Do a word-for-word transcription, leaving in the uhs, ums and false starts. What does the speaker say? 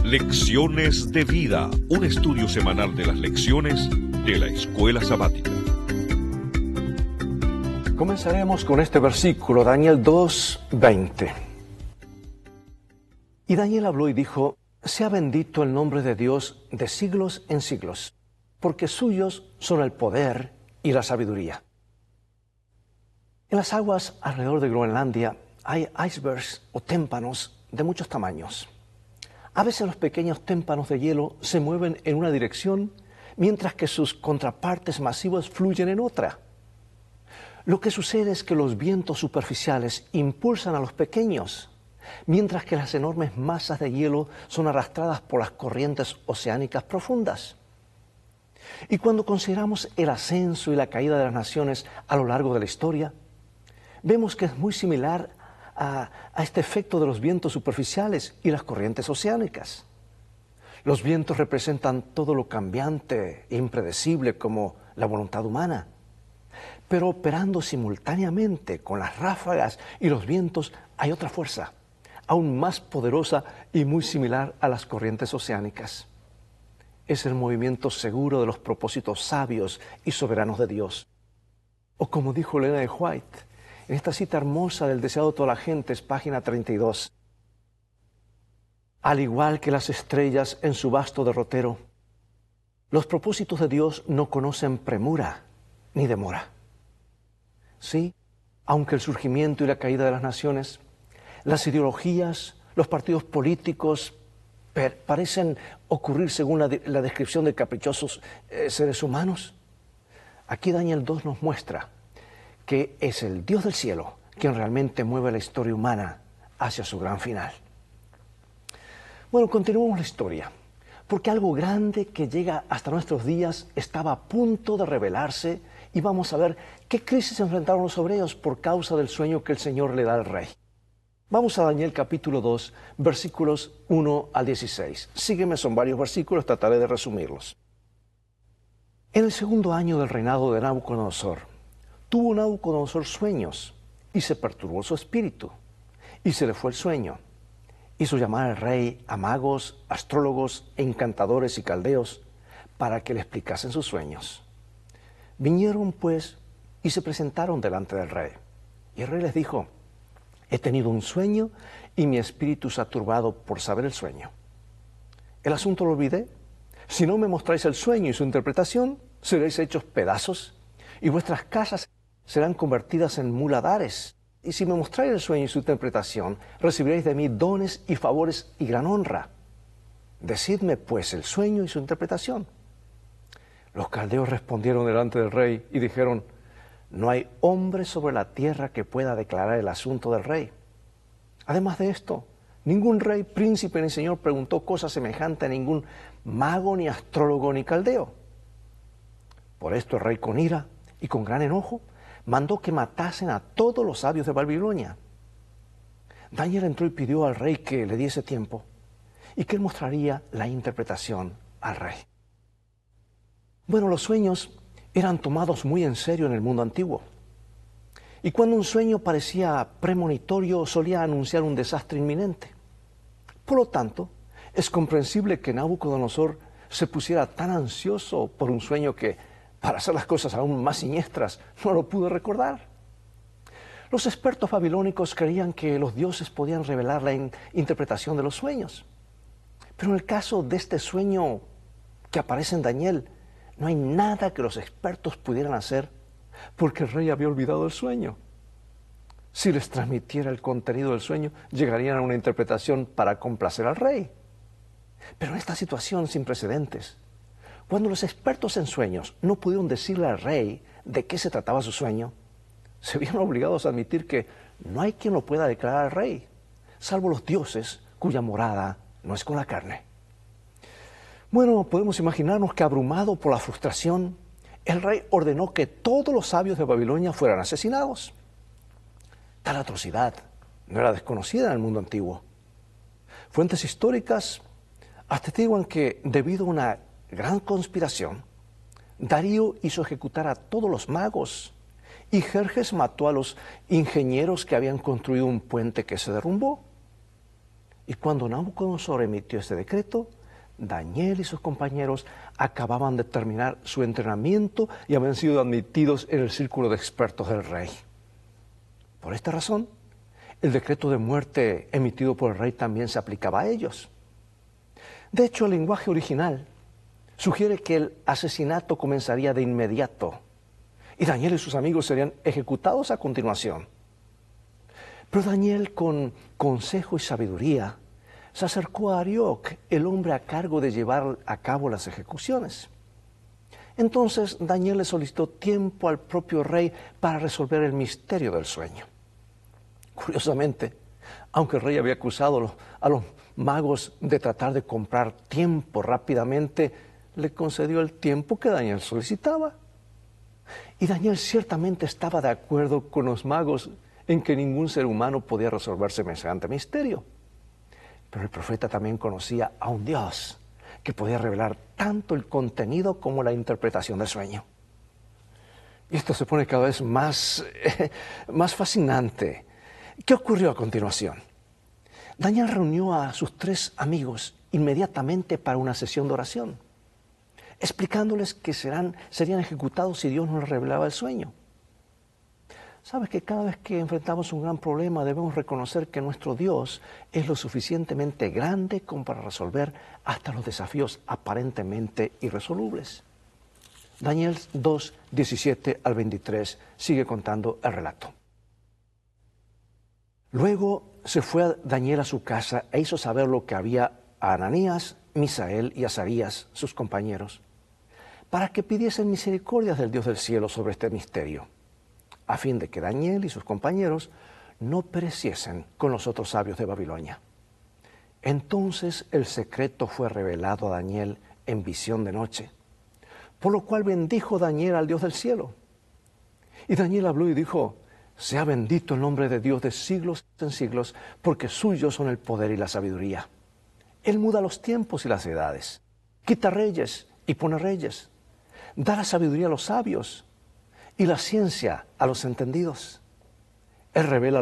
Lecciones de Vida, un estudio semanal de las lecciones de la Escuela Sabática. Comenzaremos con este versículo, Daniel dos, veinte. Y Daniel habló y dijo: sea bendito el nombre de Dios de siglos en siglos, porque suyos son el poder y la sabiduría. En las aguas alrededor de Groenlandia hay icebergs o témpanos de muchos tamaños. A veces los pequeños témpanos de hielo se mueven en una dirección, mientras que sus contrapartes masivas fluyen en otra. Lo que sucede es que los vientos superficiales impulsan a los pequeños, mientras que las enormes masas de hielo son arrastradas por las corrientes oceánicas profundas. Y cuando consideramos el ascenso y la caída de las naciones a lo largo de la historia, vemos que es muy similar a, a este efecto de los vientos superficiales y las corrientes oceánicas. Los vientos representan todo lo cambiante e impredecible como la voluntad humana, pero operando simultáneamente con las ráfagas y los vientos hay otra fuerza, aún más poderosa y muy similar a las corrientes oceánicas. Es el movimiento seguro de los propósitos sabios y soberanos de Dios. O como dijo Elena de White, en esta cita hermosa del Deseado de toda la gente, es página treinta y dos. Al igual que las estrellas en su vasto derrotero, los propósitos de Dios no conocen premura ni demora. Sí, aunque el surgimiento y la caída de las naciones, las ideologías, los partidos políticos parecen ocurrir según la, de, la descripción de caprichosos eh, seres humanos, aquí Daniel dos nos muestra que es el Dios del cielo quien realmente mueve la historia humana hacia su gran final. Bueno, continuemos la historia, porque algo grande que llega hasta nuestros días estaba a punto de revelarse y vamos a ver qué crisis enfrentaron los hebreos por causa del sueño que el Señor le da al rey. Vamos a Daniel capítulo dos, versículos uno al dieciséis. Sígueme, son varios versículos, trataré de resumirlos. En el segundo año del reinado de Nabucodonosor, tuvo Nabucodonosor sueños y se perturbó su espíritu y se le fue el sueño. Hizo llamar al rey a magos, astrólogos, encantadores y caldeos para que le explicasen sus sueños. Vinieron pues y se presentaron delante del rey. Y el rey les dijo: he tenido un sueño y mi espíritu se ha turbado por saber el sueño. El asunto lo olvidé. Si no me mostráis el sueño y su interpretación, seréis hechos pedazos y vuestras casas serán convertidas en muladares. Y si me mostráis el sueño y su interpretación, recibiréis de mí dones y favores y gran honra. Decidme pues el sueño y su interpretación. Los caldeos respondieron delante del rey y dijeron: no hay hombre sobre la tierra que pueda declarar el asunto del rey. Además de esto, ningún rey, príncipe ni señor preguntó cosa semejante a ningún mago, ni astrólogo, ni caldeo. Por esto el rey, con ira y con gran enojo, mandó que matasen a todos los sabios de Babilonia. Daniel entró y pidió al rey que le diese tiempo y que él mostraría la interpretación al rey. Bueno, los sueños eran tomados muy en serio en el mundo antiguo. Y cuando un sueño parecía premonitorio, solía anunciar un desastre inminente. Por lo tanto, es comprensible que Nabucodonosor se pusiera tan ansioso por un sueño que, para hacer las cosas aún más siniestras, no lo pudo recordar. Los expertos babilónicos creían que los dioses podían revelar la in- interpretación de los sueños. Pero en el caso de este sueño que aparece en Daniel, no hay nada que los expertos pudieran hacer porque el rey había olvidado el sueño. Si les transmitiera el contenido del sueño, llegarían a una interpretación para complacer al rey. Pero en esta situación sin precedentes, cuando los expertos en sueños no pudieron decirle al rey de qué se trataba su sueño, se vieron obligados a admitir que no hay quien lo pueda declarar al rey, salvo los dioses cuya morada no es con la carne. Bueno, podemos imaginarnos que, abrumado por la frustración, el rey ordenó que todos los sabios de Babilonia fueran asesinados. Tal atrocidad no era desconocida en el mundo antiguo. Fuentes históricas atestiguan que, debido a una gran conspiración, Darío hizo ejecutar a todos los magos y Jerjes mató a los ingenieros que habían construido un puente que se derrumbó. Y cuando Nabucodonosor emitió este decreto, Daniel y sus compañeros acababan de terminar su entrenamiento y habían sido admitidos en el círculo de expertos del rey. Por esta razón, el decreto de muerte emitido por el rey también se aplicaba a ellos. De hecho, el lenguaje original sugiere que el asesinato comenzaría de inmediato y Daniel y sus amigos serían ejecutados a continuación. Pero Daniel, con consejo y sabiduría, se acercó a Arioc, el hombre a cargo de llevar a cabo las ejecuciones. Entonces Daniel le solicitó tiempo al propio rey para resolver el misterio del sueño. Curiosamente, aunque el rey había acusado a los, a los magos de tratar de comprar tiempo rápidamente, le concedió el tiempo que Daniel solicitaba. Y Daniel ciertamente estaba de acuerdo con los magos en que ningún ser humano podía resolver semejante misterio. Pero el profeta también conocía a un Dios que podía revelar tanto el contenido como la interpretación del sueño. Y esto se pone cada vez más, eh, más fascinante. ¿Qué ocurrió a continuación? Daniel reunió a sus tres amigos inmediatamente para una sesión de oración, explicándoles que serán, serían ejecutados si Dios no les revelaba el sueño. Sabes que cada vez que enfrentamos un gran problema debemos reconocer que nuestro Dios es lo suficientemente grande como para resolver hasta los desafíos aparentemente irresolubles. Daniel dos, diecisiete al veintitrés sigue contando el relato. Luego se fue a Daniel a su casa e hizo saber lo que había a Ananías, Misael y Azarías, sus compañeros, para que pidiesen misericordia del Dios del cielo sobre este misterio, a fin de que Daniel y sus compañeros no pereciesen con los otros sabios de Babilonia. Entonces el secreto fue revelado a Daniel en visión de noche, por lo cual bendijo Daniel al Dios del cielo. Y Daniel habló y dijo: sea bendito el nombre de Dios de siglos en siglos, porque suyos son el poder y la sabiduría. Él muda los tiempos y las edades, quita reyes y pone reyes, da la sabiduría a los sabios y la ciencia a los entendidos. Él revela